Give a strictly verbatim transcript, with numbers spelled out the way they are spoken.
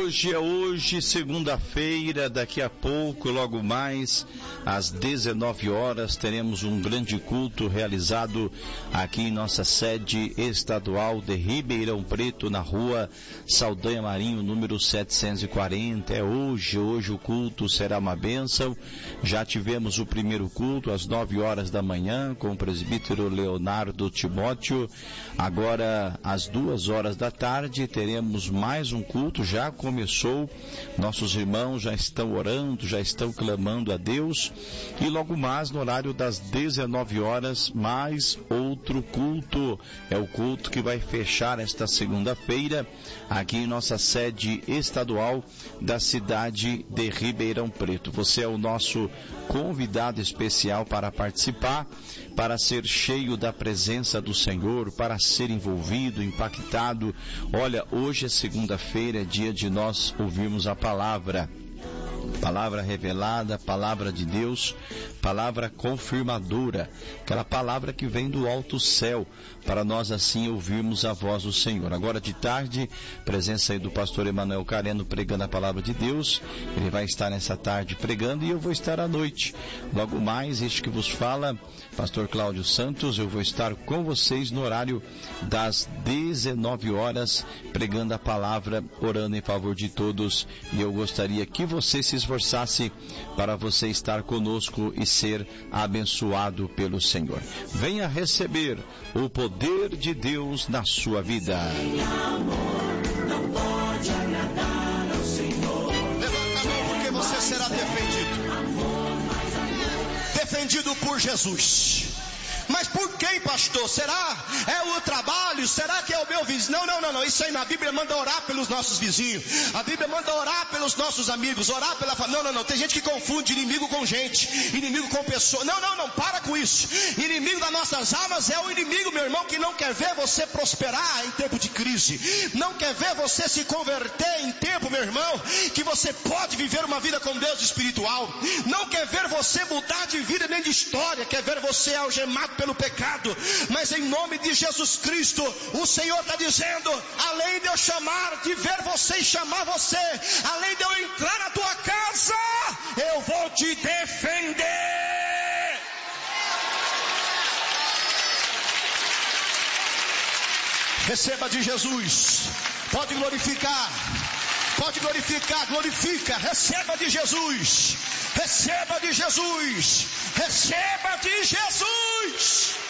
Hoje é hoje, segunda-feira, daqui a pouco, logo mais, às dezenove horas, teremos um grande culto realizado aqui em nossa sede estadual de Ribeirão Preto, na rua Saldanha Marinho, número setecentos e quarenta. É hoje, hoje o culto será uma bênção. Já tivemos o primeiro culto às nove horas da manhã com o presbítero Leonardo Timóteo. Agora, às duas horas da tarde, teremos mais um culto. Já começou, nossos irmãos já estão orando, já estão clamando a Deus, e logo mais no horário das dezenove horas, mais outro culto. É o culto que vai fechar esta segunda-feira aqui em nossa sede estadual da cidade de Ribeirão Preto. Você é o nosso convidado especial para participar, para ser cheio da presença do Senhor, para ser envolvido, impactado. Olha, hoje é segunda-feira, é dia de nós ouvirmos a palavra. Palavra revelada, palavra de Deus, palavra confirmadora, aquela palavra que vem do alto céu, para nós assim ouvirmos a voz do Senhor. Agora de tarde, presença aí do pastor Emanuel Careno pregando a palavra de Deus. Ele vai estar nessa tarde pregando e eu vou estar à noite. Logo mais, este que vos fala, pastor Cláudio Santos, eu vou estar com vocês no horário das dezenove horas, pregando a palavra, orando em favor de todos, e eu gostaria que você se esforçasse para você estar conosco e ser abençoado pelo Senhor. Venha receber o poder de Deus na sua vida. Levanta a mão porque você será defendido. Defendido por Jesus. Mas por quem, pastor? Será é o trabalho? Será que é o meu vizinho? Não, não, não, não. Isso aí na Bíblia manda orar pelos nossos vizinhos. A Bíblia manda orar pelos nossos amigos, orar pela família. Não, não, não. Tem gente que confunde inimigo com gente, inimigo com pessoa. Não, não, não. Para com isso. Inimigo das nossas almas é o inimigo, meu irmão, que não quer ver você prosperar em tempo de crise. Não quer ver você se converter em tempo, meu irmão, que você pode viver uma vida com Deus espiritual. Não quer ver você mudar de vida nem de história. Quer ver você algemado pelo pecado. Mas em nome de Jesus Cristo, o Senhor está dizendo: além de eu chamar, de ver você e chamar você, além de eu entrar na tua casa, eu vou te defender. Receba de Jesus. Pode glorificar. Pode glorificar, glorifica. Receba de Jesus. Receba de Jesus. Receba de Jesus.